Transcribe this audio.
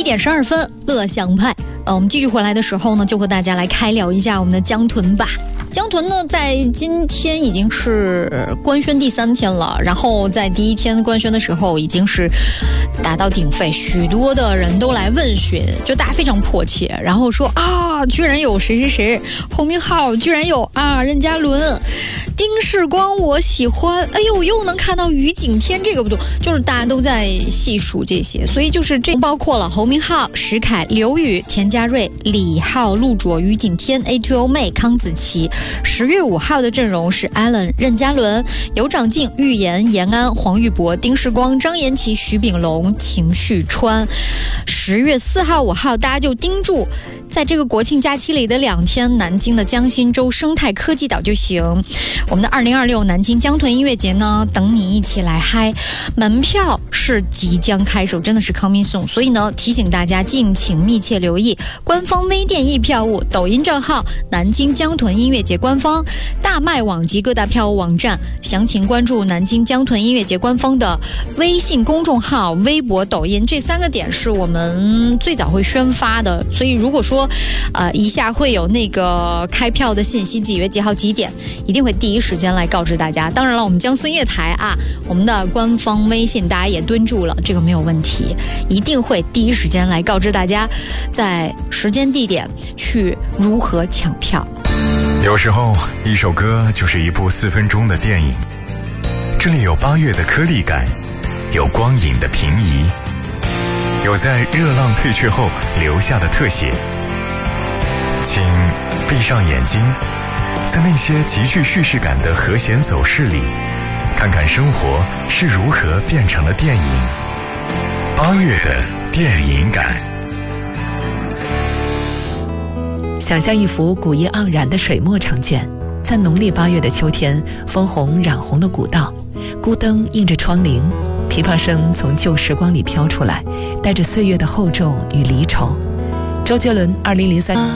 点12分，乐享派。我们继续回来的时候呢，就和大家来开聊一下我们的江豚吧。江豚呢，在今天已经是官宣第3天了，然后在第1天官宣的时候已经是达到顶沸，许多的人都来问询，就大家非常迫切，然后说啊，居然有谁谁谁，侯明昊，居然有啊任嘉伦，丁世光我喜欢，哎呦，又能看到于景天，这个不多，就是大家都在细数这些，所以就是这包括了侯明昊、石凯、刘宇、田家瑞、李浩、陆卓、于景天、A2O 妹、康子琪。10月5号的阵容是 Allen、任嘉伦、尤长靖、喻言、延安、黄玉博、丁世光、张延琪、徐秉龙、秦旭川。10月4号、5号，大家就盯住在这个国庆假期里的2天，南京的江心洲生态科技岛就行。我们的2026南京江豚音乐节呢，等你一起来嗨，门票是即将开售，真的是 coming soon， 所以呢，提醒大家敬请密切留意官方微店易票务、抖音账号南京江豚音乐节官方、大麦网及各大票务网站，详情关注南京江豚音乐节官方的微信公众号、微博、抖音，这3个点是我们最早会宣发的，所以如果说一下会有那个开票的信息，几月几号几点，一定会第一时间来告知大家。当然了，我们江孙乐台啊，我们的官方微信大家也蹲住了，这个没有问题，一定会第一时间来告知大家，在时间地点去如何抢票。 有时候一首歌就是一部4分钟的电影，这里有8月的颗粒感，有光影的平移，有在热浪退却后留下的特写。请闭上眼睛，在那些极具叙事感的和弦走势里，看看生活是如何变成了电影。8月的电影感。 想象一幅古意盎然的水墨长卷，在浓丽8月的秋天，枫红染红了古道，孤灯映着窗棂，琵琶声从旧时光里飘出来，带着岁月的厚重与离愁。周杰伦2003